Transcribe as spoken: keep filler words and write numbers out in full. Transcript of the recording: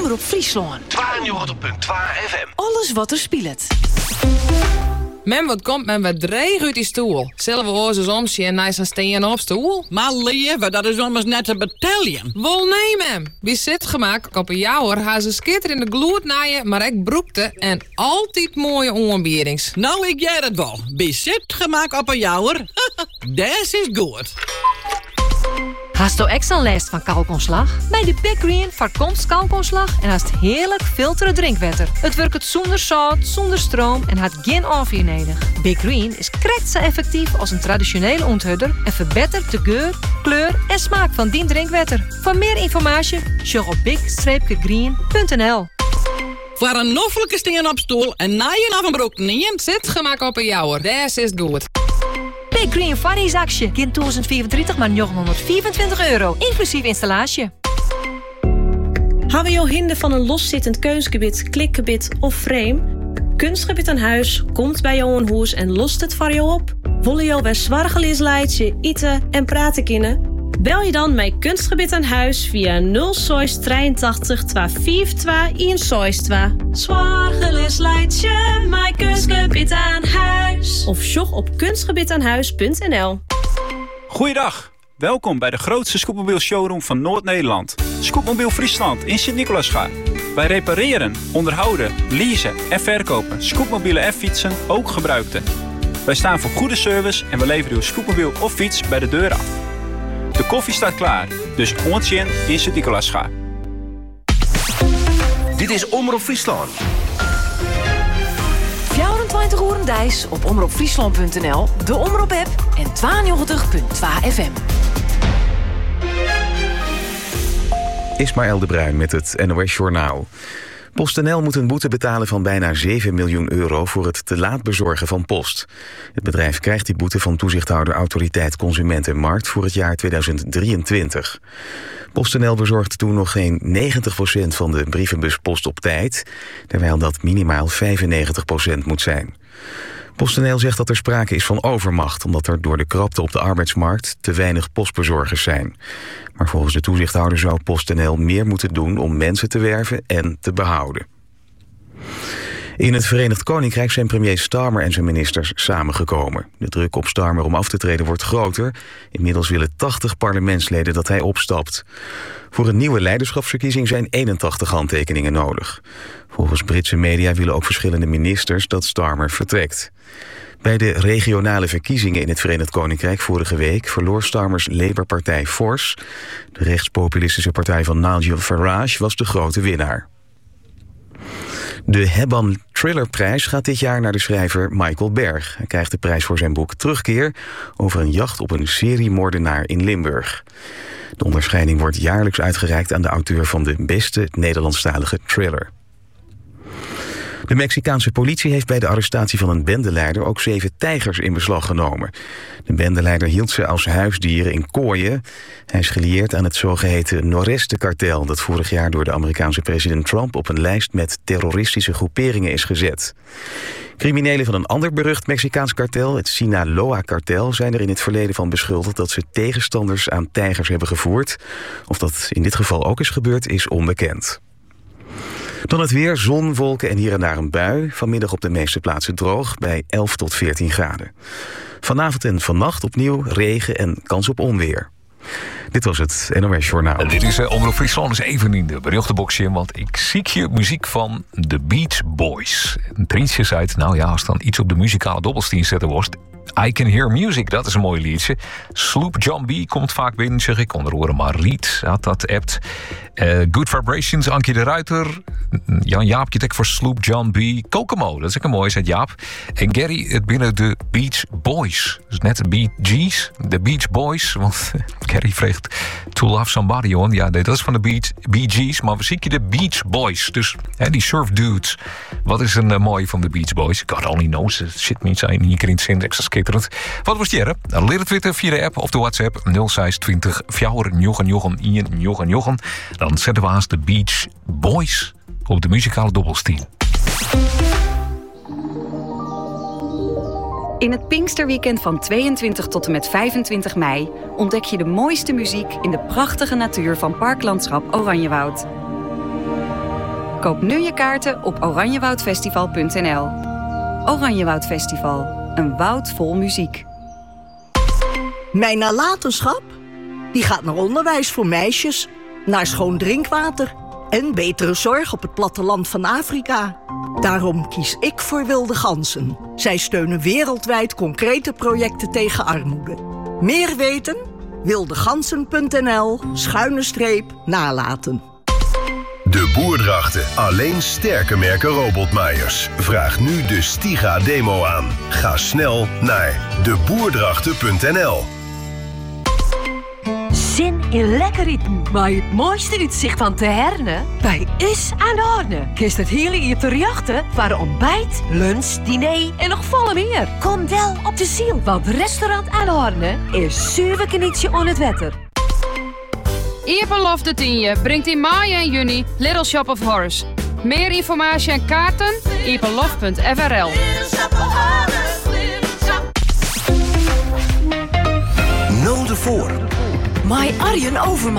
Omroep Friesland. tweeënnegentig komma twee F M. Alles wat er speelt. Men wat komt men wat dreig uit die stoel. Zullen we oors eens omzien en naar zijn steen op stoel? Maar lieve, dat is ommers net een battalion. Wel nee, mem. Wie zit gemaakt op een jouwer, haar ze skitter in de gloed naaien, maar ik broekte en altijd mooie onbierings. Nou, ik jij het wel. Wie zit gemaakt op een jouwer? Dat is goed. Hast du extra last van kalkontslag? Bij de Big Green voorkomt kalkontslag en haast heerlijk filteren drinkwater. Het werkt zonder zout, zonder stroom en had geen afvoer nodig. Big Green is krekt zo effectief als een traditionele onthudder en verbetert de geur, kleur en smaak van die drinkwater. Voor meer informatie, check op big green punt n l. Voor een noffelijke steen op stoel en naaien af een broek niet. Zit gemaakt op een jouwer, dat is goed. Big Green Funnies-actie. Geen tweeduizend vierentwintig, maar negenhonderdvierentwintig euro. Inclusief installatie. Hebben we jou hinder van een loszittend keusgebied, klikgebied of frame? Kunstgebied aan huis komt bij jou een huis en lost het voor jou op. Willen jou bij zwargelisleidje, eten en praten kunnen? Bel je dan met Kunstgebied aan huis via nul zes drieëntachtig tweehonderdvijfentwintig een zes twee. Zwargelisleidje, mijn Kunstgebied aan huis. Of shop op kunstgebiedaanhuis punt n l. Goeiedag, welkom bij de grootste scootmobiel showroom van Noord-Nederland. Scootmobiel Friesland in Sint-Nicolaasgaard. Wij repareren, onderhouden, leasen en verkopen scootmobielen en fietsen, ook gebruikte. Wij staan voor goede service en we leveren uw scootmobiel of fiets bij de deur af. De koffie staat klaar, dus ontjen in Sint-Nicolaasgaard. Dit is Omroep Friesland. vierentwintig uur dijs op omroep friesland punt n l, de Omroep-app en tweeënnegentig komma twee F M. Ismaël de Bruin met het N O S Journaal. PostNL moet een boete betalen van bijna zeven miljoen euro voor het te laat bezorgen van post. Het bedrijf krijgt die boete van toezichthouder Autoriteit Consument en Markt voor het jaar tweeduizend drieëntwintig. PostNL bezorgt toen nog geen negentig procent van de brievenbuspost op tijd, terwijl dat minimaal vijfennegentig procent moet zijn. PostNL zegt dat er sprake is van overmacht, omdat er door de krapte op de arbeidsmarkt te weinig postbezorgers zijn. Maar volgens de toezichthouder zou PostNL meer moeten doen om mensen te werven en te behouden. In het Verenigd Koninkrijk zijn premier Starmer en zijn ministers samengekomen. De druk op Starmer om af te treden wordt groter. Inmiddels willen tachtig parlementsleden dat hij opstapt. Voor een nieuwe leiderschapsverkiezing zijn eenentachtig handtekeningen nodig. Volgens Britse media willen ook verschillende ministers dat Starmer vertrekt. Bij de regionale verkiezingen in het Verenigd Koninkrijk vorige week verloor Starmers Labour-partij Force. De rechtspopulistische partij van Nigel Farage was de grote winnaar. De Hebban Thrillerprijs gaat dit jaar naar de schrijver Michael Berg. Hij krijgt de prijs voor zijn boek Terugkeer over een jacht op een seriemoordenaar in Limburg. De onderscheiding wordt jaarlijks uitgereikt aan de auteur van de beste Nederlandstalige thriller. De Mexicaanse politie heeft bij de arrestatie van een bendeleider ook zeven tijgers in beslag genomen. De bendeleider hield ze als huisdieren in kooien. Hij is gelieerd aan het zogeheten Noreste-kartel dat vorig jaar door de Amerikaanse president Trump op een lijst met terroristische groeperingen is gezet. Criminelen van een ander berucht Mexicaans kartel, het Sinaloa-kartel, zijn er in het verleden van beschuldigd dat ze tegenstanders aan tijgers hebben gevoerd. Of dat in dit geval ook is gebeurd, is onbekend. Dan het weer, zon, wolken en hier en daar een bui. Vanmiddag op de meeste plaatsen droog bij elf tot veertien graden. Vanavond en vannacht opnieuw regen en kans op onweer. Dit was het N O S Journaal. En dit is uh, Omroep Friesland, dus even in de berichtenboxje, want ik zie je muziek van The Beach Boys. Een Prinsje zei het, nou ja, als dan iets op de muzikale dobbelsteen zetten wordt, I Can Hear Music, dat is een mooi liedje. Sloop John B. komt vaak binnen, zeg ik. Onder andere Marliet had dat appt. Uh, Good Vibrations, Ankie de Ruiter. Jan Jaapje tek voor Sloop John B. Kokomo, dat is ook een mooi, zegt Jaap. En Gary, het binnen de Beach Boys. Dus net de Bee Gees, de Beach Boys. Want Gary vreegt To Love Somebody on. Ja, nee, dat is van de Beach, Bee Gees. Maar we zien je de Beach Boys. Dus hè, die surf dudes. Wat is een uh, mooi van de Beach Boys? God only knows. Shit me zijn hier in het syntax skitterend. Wat was Jerre? Leer het Twitter via de app of de WhatsApp nul zes twintig vier negen negen één negen negen. Dan zetten we aan de Beach Boys op de muzikale dobbelsteen. In het Pinksterweekend van tweeëntwintig tot en met vijfentwintig mei ontdek je de mooiste muziek in de prachtige natuur van Parklandschap Oranjewoud. Koop nu je kaarten op oranjewoudfestival punt n l. Oranjewoud Festival, een woud vol muziek. Mijn nalatenschap? Die gaat naar onderwijs voor meisjes, naar schoon drinkwater en betere zorg op het platteland van Afrika. Daarom kies ik voor Wilde Ganzen. Zij steunen wereldwijd concrete projecten tegen armoede. Meer weten? wildegansen punt n l schuine streep nalaten. De Boerdrachten. Alleen sterke merken robotmaaiers. Vraag nu de Stiga demo aan. Ga snel naar de boerdrachten punt n l. Zin in lekker eten, maar het mooiste uitzicht van Teherne bij Is aan de Horne. Kist het hele hier te jachten voor ontbijt, lunch, diner en nog volle meer. Kom wel op de ziel, want restaurant aan de Horne is zuiver knietje on het wetter. Ieperlof de tienje brengt in mei en juni Little Shop of Horrors. Meer informatie en kaarten ieperlof punt f r l. Nul de voor. My Arjen Overma.